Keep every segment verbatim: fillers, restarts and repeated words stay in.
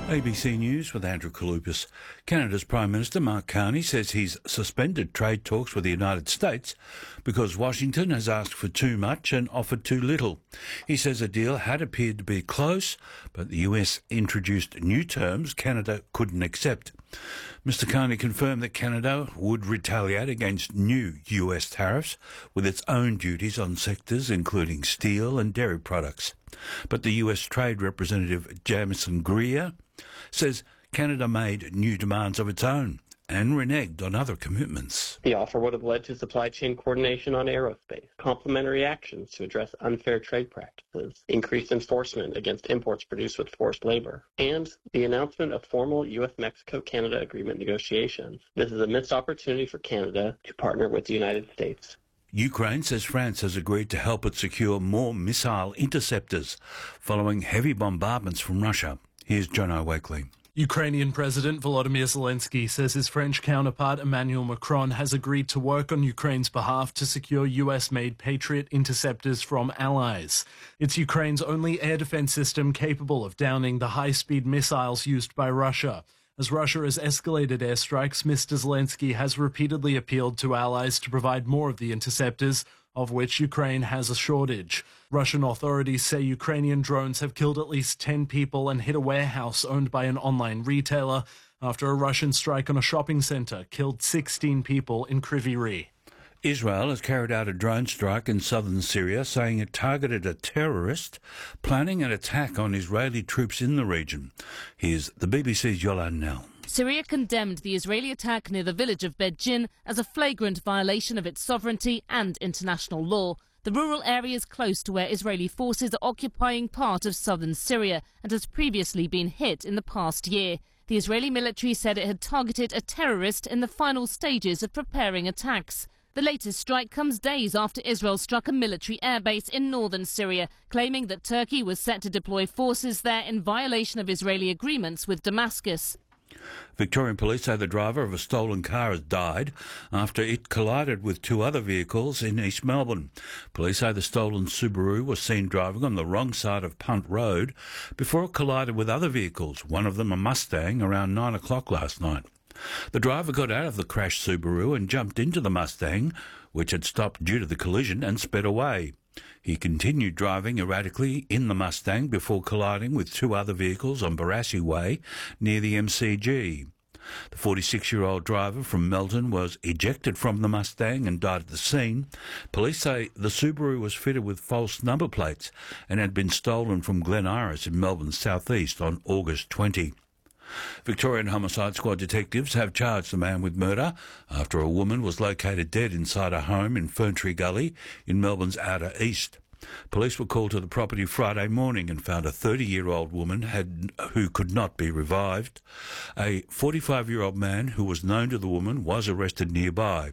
A B C News with Andrew Kalupis. Canada's Prime Minister Mark Carney says he's suspended trade talks with the United States because Washington has asked for too much and offered too little. He says a deal had appeared to be close, but the U S introduced new terms Canada couldn't accept. Mister Carney confirmed that Canada would retaliate against new U S tariffs with its own duties on sectors including steel and dairy products. But the U S Trade Representative Jamieson Greer says Canada made new demands of its own and reneged on other commitments. The offer would have led to supply chain coordination on aerospace, complementary actions to address unfair trade practices, increased enforcement against imports produced with forced labor, and the announcement of formal U S Mexico Canada agreement negotiations. This is a missed opportunity for Canada to partner with the United States. Ukraine says France has agreed to help it secure more missile interceptors following heavy bombardments from Russia. Here's Jono Wakely. Ukrainian President Volodymyr Zelensky says his French counterpart Emmanuel Macron has agreed to work on Ukraine's behalf to secure U S-made Patriot interceptors from allies. It's Ukraine's only air defense system capable of downing the high-speed missiles used by Russia. As Russia has escalated airstrikes, Mister Zelensky has repeatedly appealed to allies to provide more of the interceptors, of which Ukraine has a shortage. Russian authorities say Ukrainian drones have killed at least ten people and hit a warehouse owned by an online retailer after a Russian strike on a shopping centre killed sixteen people in Kryvyi Rih. Israel has carried out a drone strike in southern Syria, saying it targeted a terrorist planning an attack on Israeli troops in the region. Here's the B B C's Yolande Nell. Syria condemned the Israeli attack near the village of Beit-Jin as a flagrant violation of its sovereignty and international law. The rural area is close to where Israeli forces are occupying part of southern Syria and has previously been hit in the past year. The Israeli military said it had targeted a terrorist in the final stages of preparing attacks. The latest strike comes days after Israel struck a military airbase in northern Syria, claiming that Turkey was set to deploy forces there in violation of Israeli agreements with Damascus. Victorian police say the driver of a stolen car has died after it collided with two other vehicles in East Melbourne. Police say the stolen Subaru was seen driving on the wrong side of Punt Road before it collided with other vehicles, one of them a Mustang, around nine o'clock last night. The driver got out of the crashed Subaru and jumped into the Mustang, which had stopped due to the collision, and sped away. He continued driving erratically in the Mustang before colliding with two other vehicles on Barassi Way near the M C G. The forty-six-year-old driver from Melton was ejected from the Mustang and died at the scene. Police say the Subaru was fitted with false number plates and had been stolen from Glen Iris in Melbourne's southeast on August twentieth. Victorian Homicide Squad detectives have charged the man with murder after a woman was located dead inside a home in Ferntree Gully in Melbourne's outer east. Police were called to the property Friday morning and found a thirty-year-old woman had, who could not be revived. A forty-five-year-old man who was known to the woman was arrested nearby.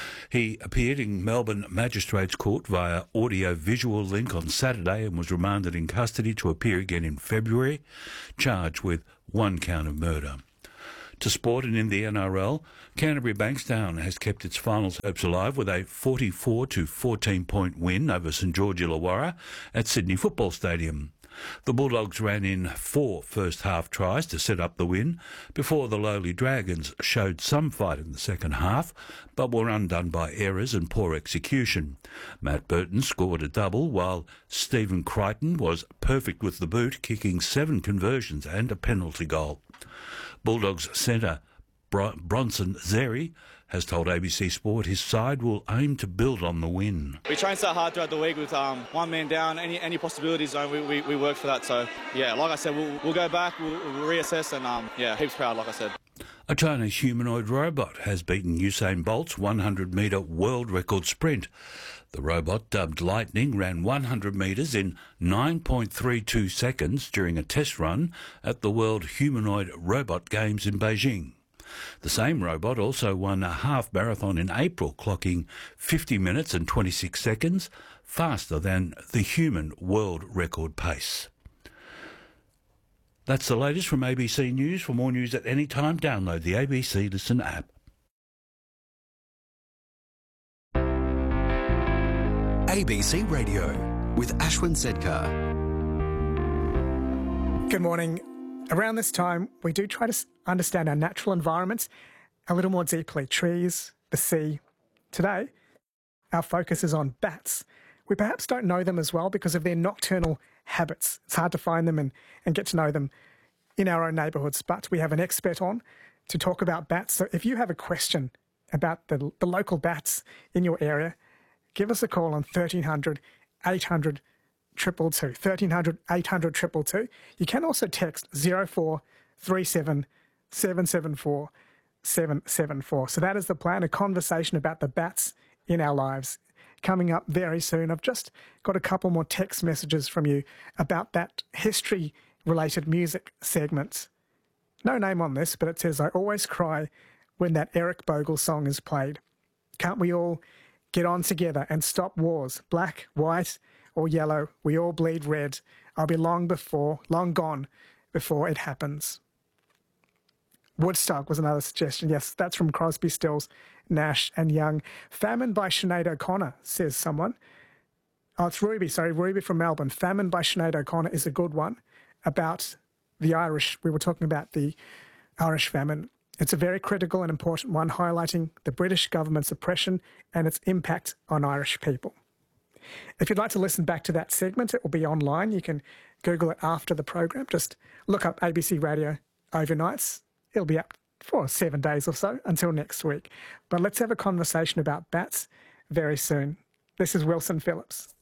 He appeared in Melbourne Magistrates Court via audio-visual link on Saturday and was remanded in custody to appear again in February, charged with one count of murder. To sport, and in the N R L, Canterbury Bankstown has kept its finals hopes alive with a forty-four to fourteen point win over St George Illawarra at Sydney Football Stadium. The Bulldogs ran in four first-half tries to set up the win before the lowly Dragons showed some fight in the second half, but were undone by errors and poor execution. Matt Burton scored a double, while Stephen Crichton was perfect with the boot, kicking seven conversions and a penalty goal. Bulldogs centre Bron- Bronson Xerri has told A B C Sport his side will aim to build on the win. We train so hard throughout the week with um, one man down, any any possibility zone, we, we, we work for that. So, yeah, like I said, we'll, we'll go back, we'll, we'll reassess, and, um, yeah, heaps proud, like I said. A Chinese humanoid robot has beaten Usain Bolt's one hundred metre world record sprint. The robot, dubbed Lightning, ran one hundred metres in nine point three two seconds during a test run at the World Humanoid Robot Games in Beijing. The same robot also won a half marathon in April, clocking fifty minutes and twenty-six seconds, faster than the human world record pace. That's the latest from A B C News. For more news at any time, download the A B C Listen app. A B C Radio with Ashwin Sedkar. Good morning. Around this time, we do try to understand our natural environments a little more deeply, trees, the sea. Today, our focus is on bats. We perhaps don't know them as well because of their nocturnal habits. It's hard to find them and, and get to know them in our own neighbourhoods, but we have an expert on to talk about bats. So if you have a question about the, the local bats in your area, give us a call on thirteen hundred, eight hundred, two two two, thirteen hundred, eight hundred, two two two. You can also text zero four three seven, seven seven four, seven seven four. So that is the plan, a conversation about the bats in our lives. Coming up very soon. I've just got a couple more text messages from you about that history-related music segment. No name on this, but it says, I always cry when that Eric Bogle song is played. Can't we all get on together and stop wars? Black, white, or yellow, we all bleed red. I'll be long before, long gone before it happens. Woodstock was another suggestion. Yes, that's from Crosby, Stills, Nash and Young. Famine by Sinead O'Connor, says someone. Oh, it's Ruby, sorry, Ruby from Melbourne. Famine by Sinead O'Connor is a good one about the Irish. We were talking about the Irish famine. It's a very critical and important one, highlighting the British government's oppression and its impact on Irish people. If you'd like to listen back to that segment, it will be online. You can Google it after the program. Just look up A B C Radio Overnights. It'll be up for seven days or so until next week. But let's have a conversation about bats very soon. This is Wilson Phillips.